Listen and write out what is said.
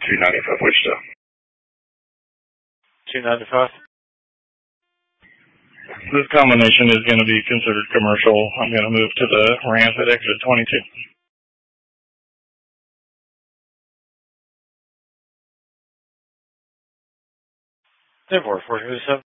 295 Wichita. 295? This combination is going to be considered commercial. I'm going to move to the ramp at exit 22. 10-4, 427.